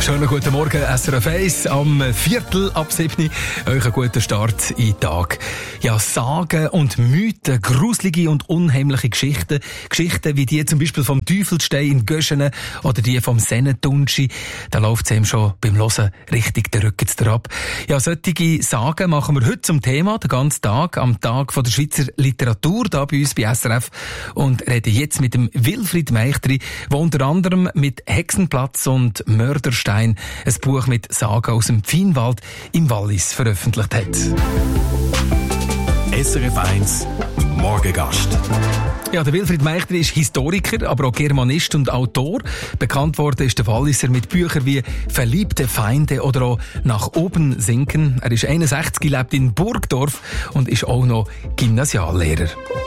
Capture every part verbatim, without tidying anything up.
Schönen guten Morgen, S R F eins, am Viertel ab sieben. Euch einen guten Start in den Tag. Ja, Sagen und Mythen, gruselige und unheimliche Geschichten. Geschichten wie die zum Beispiel vom Teufelstein in Göschenen oder die vom Sennentunschi. Da läuft es ihm schon beim Hören richtig den Rücken zu ab. Ja, solche Sagen machen wir heute zum Thema, den ganzen Tag, am Tag von der Schweizer Literatur, da bei uns bei S R F. Und reden jetzt mit dem Wilfried Meichtri, der unter anderem mit Hexenplatz und Mörderstein ein Buch mit Sagen aus dem Pfienwald im Wallis veröffentlicht hat. S R F eins Morgengast. Ja, der Wilfried Meichtri ist Historiker, aber auch Germanist und Autor. Bekannt worden ist der Walliser mit Büchern wie «Verliebte Feinde» oder auch «Nach oben sinken». Er ist einundsechzig, lebt in Burgdorf und ist auch noch Gymnasiallehrer.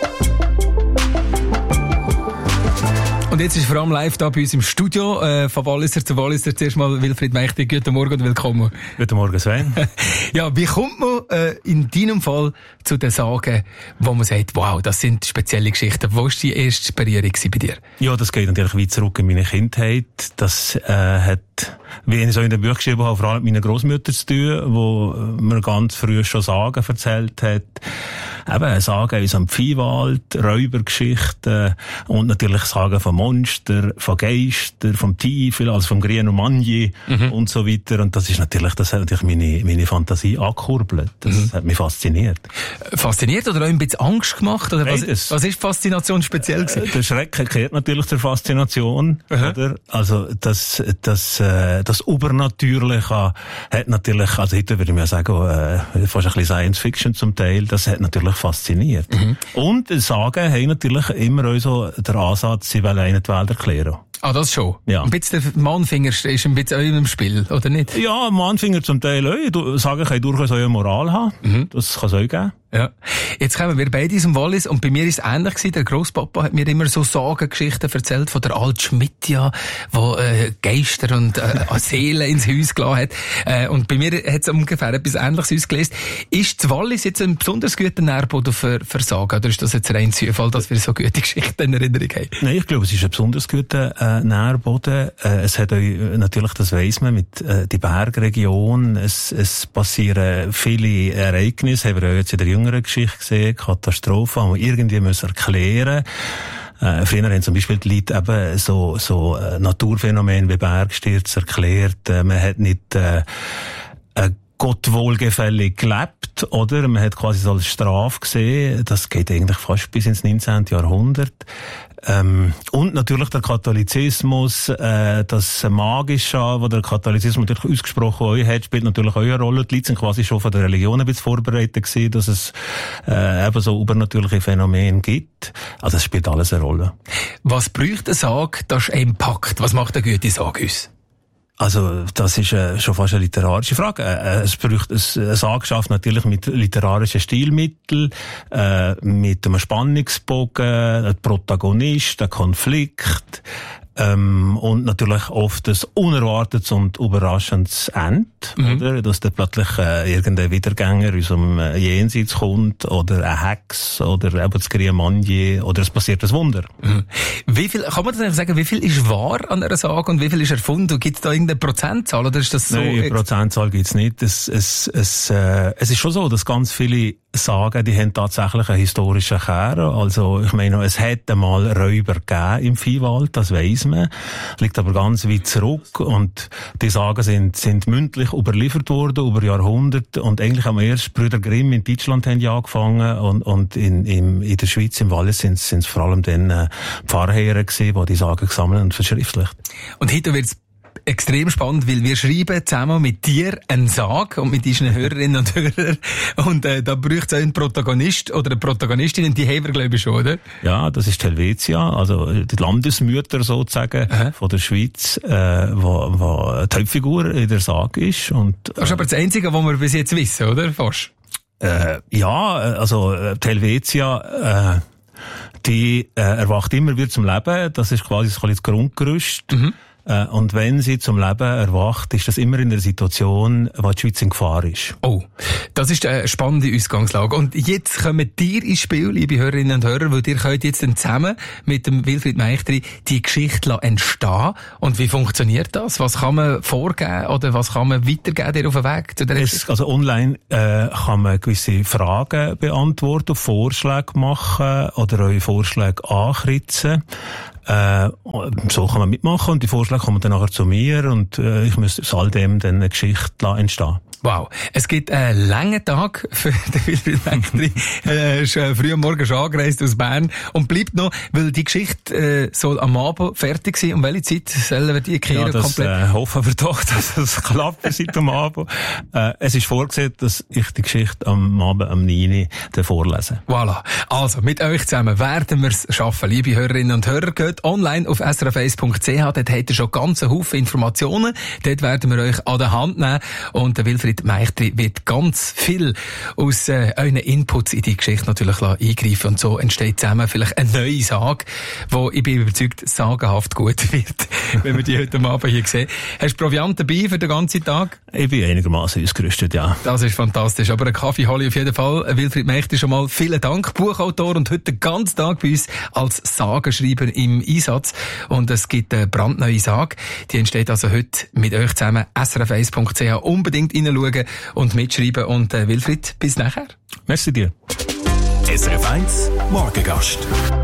Und jetzt ist vor allem live da bei uns im Studio, äh, von Walliser zu Walliser. Zuerst mal Wilfried Meichtri, guten Morgen und willkommen. Guten Morgen, Sven. Ja, wie kommt man äh, in deinem Fall zu den Sagen, wo man sagt, wow, das sind spezielle Geschichten? Wo war die erste Berührung bei dir? Ja, das geht natürlich weit zurück in meine Kindheit. Das äh, hat, wie ich so in dem Buch geschrieben habe, vor allem mit meiner Großmutter zu tun, wo mir ganz früh schon Sagen erzählt hat. Eben Sagen aus dem Pfienwald, Räubergeschichten und natürlich Sagen von Monster, von Geister, vom Teufel, also vom grünen Manji mhm. und so weiter. Und das ist natürlich, das hat natürlich meine, meine Fantasie angekurbelt. Das mhm. hat mich fasziniert. Fasziniert oder auch ein bisschen Angst gemacht? Oder was, was ist Faszination speziell gewesen? Der Schrecken gehört natürlich zur Faszination, mhm. oder? Also, das, das, äh, das Übernatürliche hat natürlich, also heute würde ich mal sagen, äh, fast ein bisschen Science Fiction zum Teil, das hat natürlich fasziniert. Mhm. Und Sagen haben natürlich immer auch so den Ansatz, sie wollen ihnen die Welt erklären. Ah, das schon? Ja. Ein bisschen der Mannfinger ist ein bisschen auch im Spiel, oder nicht? Ja, Mannfinger zum Teil auch. Sagen kann durchaus auch eine Moral haben. Mhm. Das kann es auch geben. Ja. Jetzt kommen wir beide aus dem Wallis und bei mir ist es ähnlich gewesen. Der Grosspapa hat mir immer so Sagengeschichten erzählt von der Alt Schmidt, ja, wo äh, Geister und äh, Seelen ins Haus gelassen hat. Äh, und bei mir hat es ungefähr etwas Ähnliches ausgelesen. Ist das Wallis jetzt ein besonders guter Nährboden für, für Sagen? Oder ist das jetzt rein Zufall, dass wir so gute Geschichten in Erinnerung haben? Nein, ich glaube, es ist ein besonders guter äh, Nährboden. Äh, es hat auch, natürlich, das weiss man, mit äh, die Bergregion. Es, es passieren viele Ereignisse, haben wir auch jetzt in der jüngeren Geschichte gesehen, Katastrophen, die wir irgendwie müssen erklären müssen. Äh, früher haben zum Beispiel die Leute eben so, so äh, Naturphänomene wie Bergstürze erklärt. Äh, man hat nicht äh, äh, Gott wohlgefällig gelebt, oder? Man hat quasi so als Strafe gesehen. Das geht eigentlich fast bis ins neunzehnten Jahrhundert. Ähm, und natürlich der Katholizismus, äh, das Magische, wo der Katholizismus natürlich ausgesprochen auch hat, spielt natürlich auch eine Rolle. Die Leute sind quasi schon von der Religion ein bisschen vorbereitet gewesen, dass es äh, eben so übernatürliche Phänomene gibt. Also es spielt alles eine Rolle. Was bräuchte eine Sage, das ist ein Pakt? Was macht eine gute Sage uns? Also, das ist äh, schon fast eine literarische Frage. Äh, es braucht eine Sage schafft natürlich mit literarischen Stilmitteln, äh, mit einem Spannungsbogen, ein Protagonist, ein Konflikt, ähm, und natürlich oft ein unerwartetes und überraschendes Ende, mhm. oder? Dass dann plötzlich äh, irgendein Wiedergänger aus dem äh, Jenseits kommt, oder ein Hex, oder eben das grüne Manji, oder es passiert ein Wunder. Mhm. Wie viel, kann man das eigentlich sagen, wie viel ist wahr an einer Sage und wie viel ist erfunden? Gibt es da irgendeine Prozentzahl, oder ist das so? Nein, eine Prozentzahl gibt's nicht. Es, es, es, äh, es ist schon so, dass ganz viele Sagen, die haben tatsächlich einen historischen Kern. Also, ich meine, es hätte mal Räuber gegeben im Viehwald, das weiss man. Liegt aber ganz weit zurück. Und die Sagen sind, sind mündlich überliefert worden über Jahrhunderte. Und eigentlich haben wir erst Brüder Grimm in Deutschland haben ja angefangen. Und, und in, in, in der Schweiz, im Wallis, sind es vor allem dann äh, Pfarrherren gewesen, die die Sagen gesammelt und verschriftlicht. Und heute wird's extrem spannend, weil wir schreiben zusammen mit dir einen Sag und mit unseren Hörerinnen und Hörern. Und äh, da braucht es einen Protagonist oder eine Protagonistin, die haben wir, glaube ich, schon, oder? Ja, das ist Helvetia, also die Landesmutter sozusagen Aha. von der Schweiz, äh, wo, wo die Hauptfigur in der Sage ist. Und, äh, das ist aber das Einzige, was wir bis jetzt wissen, oder? Fast. Äh, ja, also die Helvetia, äh, die äh, erwacht immer wieder zum Leben. Das ist quasi so ein bisschen das Grundgerüst. Mhm. Äh, und wenn sie zum Leben erwacht, ist das immer in einer Situation, wo die Schweiz in Gefahr ist. Oh, das ist eine spannende Ausgangslage. Und jetzt kommen dir ins Spiel, liebe Hörerinnen und Hörer, weil ihr könnt jetzt dann zusammen mit dem Wilfried Meichtri die Geschichte entstehen. Und wie funktioniert das? Was kann man vorgeben oder was kann man weitergeben dir auf den Weg zu der es, Also online äh, kann man gewisse Fragen beantworten, Vorschläge machen oder eure Vorschläge ankritzen. Äh, so kann man mitmachen und die Vorschläge kommen dann nachher zu mir und äh, ich müsste aus all dem dann eine Geschichte entstehen. Wow. Es gibt einen langen Tag für den Wilfried Meichtri. Er ist äh, früh am Morgen schon angereist aus Bern und bleibt noch, weil die Geschichte äh, soll am Abend fertig sein. Um welche Zeit sollen wir die kehren? Ja, das komplett? Äh, hoffen wir doch, dass es klappt seit am Abend. Äh, es ist vorgesehen, dass ich die Geschichte am Abend am neun Uhr vorlese. Voilà. Also, mit euch zusammen werden wir es schaffen. Liebe Hörerinnen und Hörer, geht online auf s r f eins punkt c h. Dort habt ihr schon ganz einen Haufen Informationen. Dort werden wir euch an der Hand nehmen. Und der Wilfried Meichtri wird ganz viel aus äh, euren Inputs in die Geschichte natürlich eingreifen. Und so entsteht zusammen vielleicht eine neue Sage, die, ich bin überzeugt, sagenhaft gut wird, wenn wir die heute Abend hier sehen. Hast du Proviant dabei für den ganzen Tag? Ich bin einigermaßen ausgerüstet, ja. Das ist fantastisch. Aber einen Kaffee hole ich auf jeden Fall. Wilfried Meichtri, schon mal vielen Dank. Buchautor und heute den ganzen Tag bei uns als Sagenschreiber im Einsatz. Und es gibt eine brandneue Sage. Die entsteht also heute mit euch zusammen. s r f eins punkt c h. Unbedingt reinschauen und mitschreiben. Und äh, Wilfried, bis nachher. Merci dir. S R F eins Morgengast.